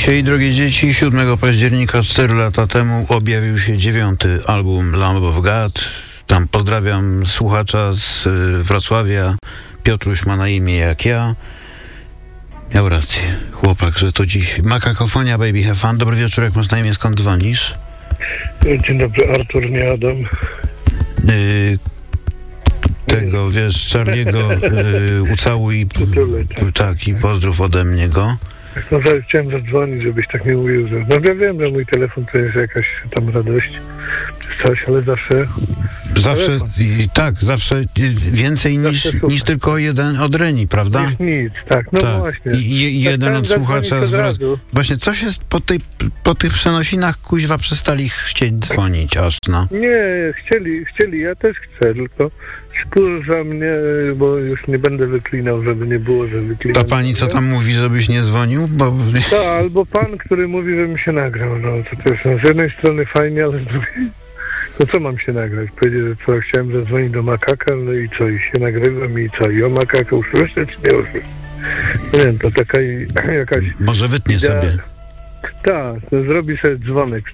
Dzisiaj, drogie dzieci, 7 października 4 lata temu objawił się 9. album Lamb of God. Tam pozdrawiam słuchacza z Wrocławia. Piotruś ma na imię jak ja. Miał rację, chłopak, że to dziś Makakofonia, Baby Have Fun. Dobry wieczór, jak masz na imię, skąd dzwonisz? Dzień dobry, Artur, nie Adam. Tego, wiesz, Charlie'ego ucałuj tak, i pozdrów ode mnie go. No, chciałem zadzwonić, żebyś tak nie mówił, że... No ja wiem, że mój telefon to jest jakaś tam radość, czy coś, ale zawsze zawsze więcej niż tylko jeden od Reni, prawda? Nic, tak, no tak. właśnie. I jeden od słuchacza z Właśnie coś jest po tych przenosinach, kuźwa, przestali chcieć dzwonić aż, no. Nie, chcieli, ja też chcę, tylko skurza mnie, bo już nie będę wyklinał, żeby nie było, że wyklinam. Ta pani, co tam mówi, żebyś nie dzwonił? Tak, albo pan, który mówi, żebym się nagrał, no to też z jednej strony fajnie, ale z drugiej... No co mam się nagrać? Powiedzieć, że co, chciałem zadzwonić do Makaka, no i co, i się nagrywam i co, i o Makaka usłyszę, czy nie usłyszę? Nie wiem, to taka jakaś... Może wytnie sobie. Tak, to zrobi sobie dzwonek